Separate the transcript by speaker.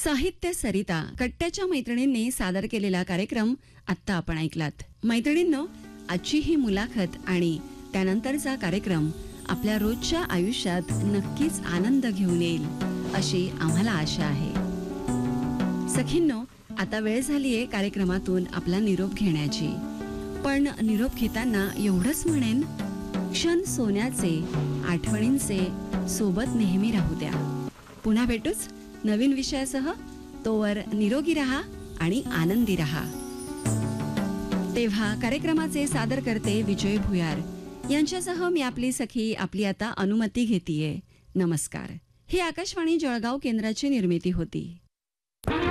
Speaker 1: साहित्य सरिता कट्ट्याच्या मैत्रिणींनी सादर केलेला कार्यक्रम आत्ता आपण ऐकलात. मैत्रिणींनो, आजची ही मुलाखत आणि त्यानंतरचा कार्यक्रम आपल्या रोजच्या आयुष्यात नक्कीच आनंद घेऊन येईल अशी आम्हाला आशा आहे. सखींनो, आता वेळ झालीये कार्यक्रमातून आपला निरोप घेण्याची. पण निरोप घेताना एवढंच म्हणेन, क्षण सोन्याचे, आठवणींचे सोबत नेहमी राहू द्या. पुन्हा भेटूच नवीन विषयासह. तोवर निरोगी रहा आणि आनंदी रहा. तेव्हा कार्यक्रमाचे सादर करते विजय भुयार यांच्यासह मी आपली सखी आपली आता अनुमती घेतीये. नमस्कार. ही आकाशवाणी जळगाव केंद्राची निर्मिती होती.